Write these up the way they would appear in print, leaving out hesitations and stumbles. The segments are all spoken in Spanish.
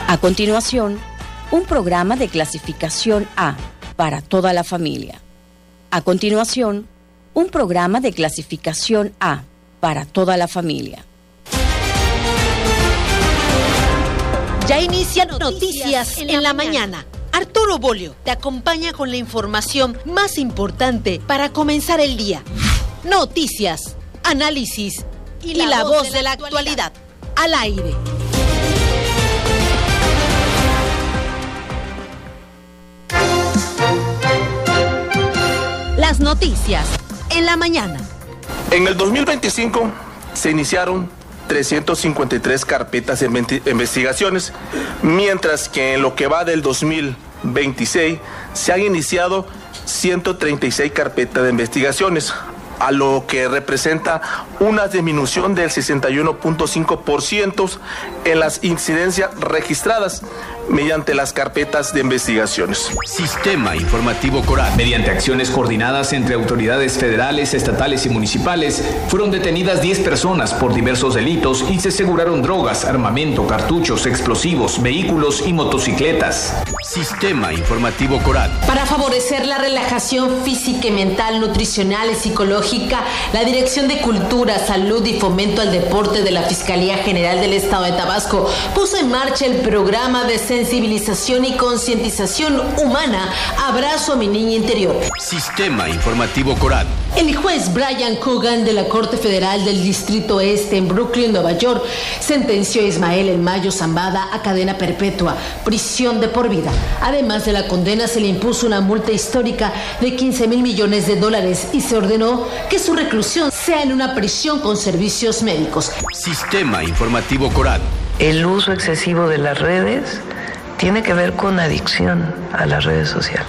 A continuación, un programa de clasificación A para toda la familia. A continuación, un programa de clasificación A para toda la familia. Ya inicia Noticias en la mañana. Arturo Bolio te acompaña con la información más importante para comenzar el día. Noticias, análisis y la voz de la actualidad. Al aire. Las noticias en la mañana. En el 2025 se iniciaron 353 carpetas de investigaciones, mientras que en lo que va del 2026 se han iniciado 136 carpetas de investigaciones, a lo que representa una disminución del 61.5% en las incidencias registradas mediante las carpetas de investigaciones. Sistema Informativo Coral. Mediante acciones coordinadas entre autoridades federales, estatales y municipales, fueron detenidas 10 personas por diversos delitos y se aseguraron drogas, armamento, cartuchos, explosivos, vehículos y motocicletas. Sistema Informativo Coral. Para favorecer la relajación física y mental, nutricional y psicológica, la Dirección de Cultura, Salud y Fomento al Deporte de la Fiscalía General del Estado de Tabasco puso en marcha el programa de sensibilización y concientización humana Abrazo a mi niña interior. Sistema Informativo Coral. El juez Brian Coogan de la Corte Federal del Distrito Este en Brooklyn, Nueva York, sentenció a Ismael El Mayo Zambada a cadena perpetua, prisión de por vida. Además de la condena, se le impuso una multa histórica de $15 mil millones y se ordenó que su reclusión sea en una prisión con servicios médicos. Sistema Informativo Coral. El uso excesivo de las redes tiene que ver con adicción a las redes sociales.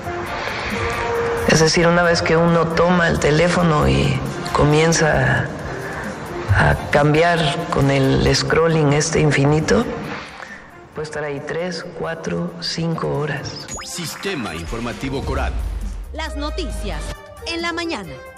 Es decir, una vez que uno toma el teléfono y comienza a cambiar con el scrolling infinito, puede estar ahí 3, 4, 5 horas. Sistema Informativo Coral. Las noticias en la mañana.